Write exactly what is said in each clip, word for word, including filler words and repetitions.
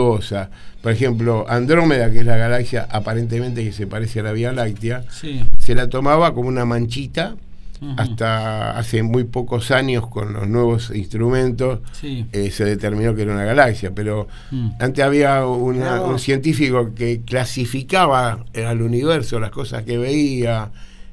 cosas. Por ejemplo, Andrómeda, que es la galaxia aparentemente que se parece a la Vía Láctea, sí. se la tomaba como una manchita. Uh-huh. Hasta hace muy pocos años, con los nuevos instrumentos, sí. eh, se determinó que era una galaxia. Pero uh-huh. antes había una, no. un científico que clasificaba al universo las cosas que veía.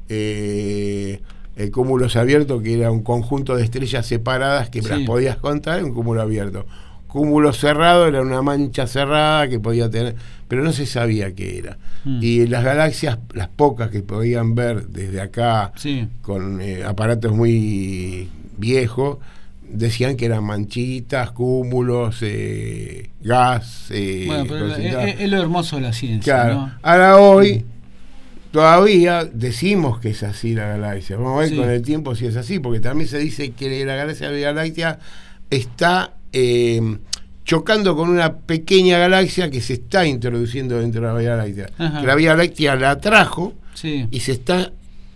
Eh, el cúmulos abierto, que era un conjunto de estrellas separadas que sí. las podías contar, un cúmulo abierto. Cúmulo cerrado era una mancha cerrada que podía tener, pero no se sabía qué era. Mm. Y las galaxias, las pocas que podían ver desde acá, sí. con eh, aparatos muy viejos, decían que eran manchitas, cúmulos, eh, gas. Eh, bueno, pero es, es lo hermoso de la ciencia. Claro. ¿No? Ahora hoy todavía decimos que es así la galaxia. Vamos a ver sí. con el tiempo si es así, porque también se dice que la galaxia de la Vía Láctea está eh, chocando con una pequeña galaxia que se está introduciendo dentro de la Vía Láctea. Ajá. Que la Vía Láctea la atrajo sí. y se está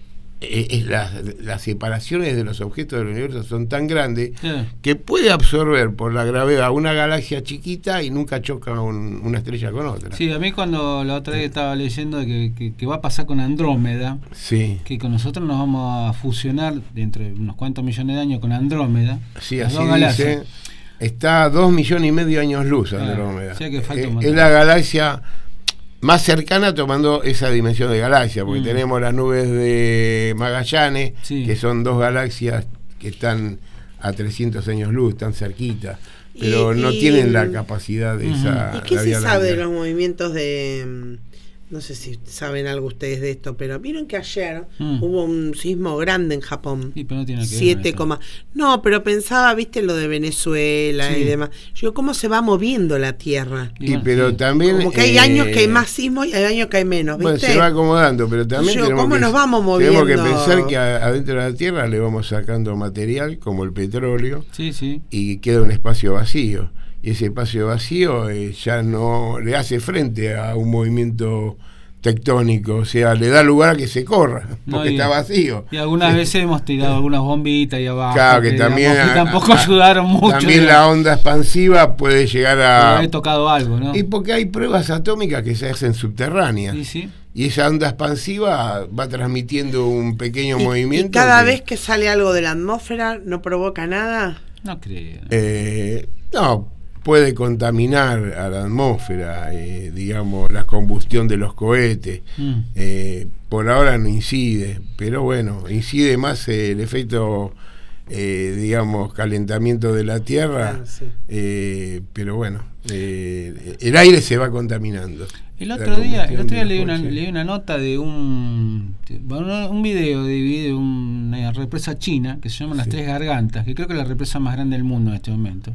eh, es la, las separaciones de los objetos del universo son tan grandes sí. que puede absorber por la gravedad una galaxia chiquita y nunca choca un, una estrella con otra. Sí, a mí cuando la otra vez estaba leyendo que, que, que va a pasar con Andrómeda, sí. que con nosotros nos vamos a fusionar dentro de unos cuantos millones de años con Andrómeda. Sí, así dice. Está a dos millones y medio años luz Andrómeda. Ah, o sea que falta eh, un es la galaxia más cercana tomando esa dimensión de galaxia, porque mm. tenemos las nubes de Magallanes, sí. que son dos galaxias que están a trescientos años luz, tan cerquita, pero y, no y, tienen la capacidad de uh-huh. esa... ¿Y qué se sabe de los movimientos de... No sé si saben algo ustedes de esto, pero vieron que ayer mm. hubo un sismo grande en Japón. Sí, pero no tiene que ver siete, no, pero pensaba, viste, lo de Venezuela sí. y demás. Yo, ¿cómo se va moviendo la Tierra? Y, pero sí. también... Como que hay eh, años que hay más sismos y hay años que hay menos, ¿viste? Bueno, se va acomodando, pero también Yo, tenemos, ¿cómo que, nos vamos moviendo? tenemos que pensar que a, adentro de la Tierra le vamos sacando material, como el petróleo, sí, sí. y queda un espacio vacío. Y ese espacio vacío eh, ya no le hace frente a un movimiento tectónico, o sea, le da lugar a que se corra, porque no, y, está vacío. Y algunas veces hemos tirado algunas bombitas ahí abajo. Claro, que, que también digamos, que tampoco a, ayudaron mucho. También digamos. La onda expansiva puede llegar a... haber tocado algo, ¿no? Y porque hay pruebas atómicas que se hacen subterráneas. Sí, sí. Y esa onda expansiva va transmitiendo un pequeño y, movimiento. ¿Y cada que, vez que sale algo de la atmósfera no provoca nada? No creo. Eh, no, puede contaminar a la atmósfera, eh, digamos, la combustión de los cohetes. Mm. Eh, por ahora no incide, pero bueno, incide más eh, el efecto, eh, digamos, calentamiento de la Tierra, claro, sí. eh, pero bueno, eh, el aire se va contaminando. El otro día, el otro día leí una, leí una nota de un un video de, de una represa china que se llama Las sí. Tres Gargantas, que creo que es la represa más grande del mundo en este momento.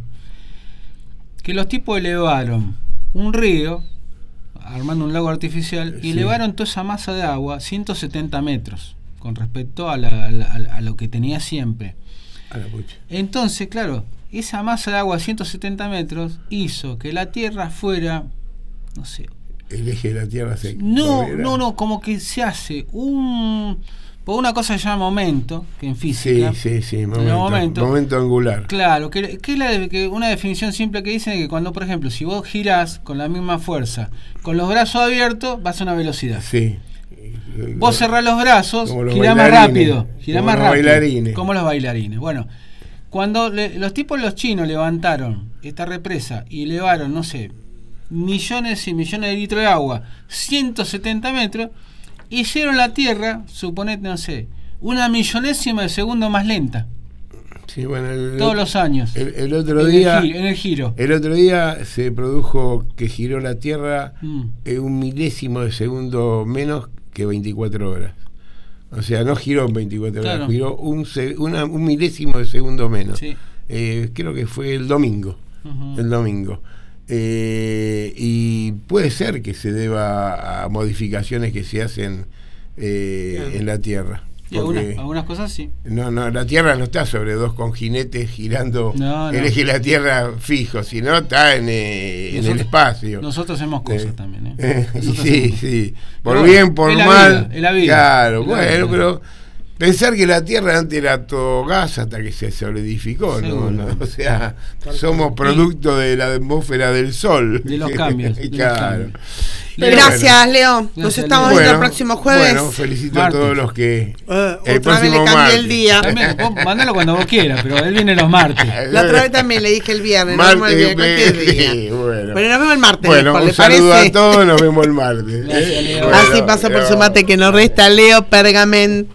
Que los tipos elevaron un río, armando un lago artificial, y sí. elevaron toda esa masa de agua ciento setenta metros, con respecto a, la, a, la, a lo que tenía siempre. A la pucha. Entonces, claro, esa masa de agua a ciento setenta metros hizo que la Tierra fuera, no sé... El eje de la Tierra se... No, corriera. no, no, como que se hace un... Por una cosa que se llama momento, que en física... Sí, sí, sí, momento, momento, momento angular. Claro, que, que, la, que una definición simple que dice que cuando, por ejemplo, si vos girás con la misma fuerza, con los brazos abiertos, vas a una velocidad. Sí. Vos cerrás los brazos, girás más rápido. Girás más rápido. Bailarines. Como los bailarines. Bueno, cuando le, los tipos, los chinos, levantaron esta represa y elevaron, no sé, millones y millones de litros de agua, ciento setenta metros... hicieron la Tierra, suponete, no sé, una millonésima de segundo más lenta. Sí, bueno, el, todos los años. El, el otro en día, el giro, en el giro. El otro día se produjo que giró la Tierra mm. en un milésimo de segundo menos que veinticuatro horas. O sea, no giró en veinticuatro horas, claro. giró un, una, un milésimo de segundo menos. Sí. Eh, creo que fue el domingo. Uh-huh. El domingo. Eh, y puede ser que se deba a modificaciones que se hacen eh, claro. en la Tierra. Y algunas, algunas cosas sí. No, no, la Tierra no está sobre dos conjinetes girando no, no. el eje de la Tierra fijo, sino está en, eh, nosotros, en el espacio. Nosotros hacemos cosas eh, también, ¿eh? sí, sí. Por pero bien, por es mal. Vida, es la vida. Claro, es bueno, vida. pero pensar que la Tierra antes era todo gas hasta que se solidificó, ¿no? ¿no? O sea, somos producto de la atmósfera del Sol. De los cambios. De claro. los cambios. Gracias, Leo. Nos Gracias, estamos Leo. viendo el Bueno, próximo jueves. Bueno, felicito Martes. a todos los que. Uh, el otra vez le próximo cambié martes. el día. También, vos mandalo cuando vos quieras, pero él viene los martes. La otra vez también le dije el viernes. Nos vemos el Martes, viernes, cualquier día. bueno. Bueno, nos vemos el martes. Bueno, Leo, un ¿le saludo parece? a todos, nos vemos el martes. Gracias, Leo. Así Bueno, pasa por Leo. su mate que no resta Leo Pergamen.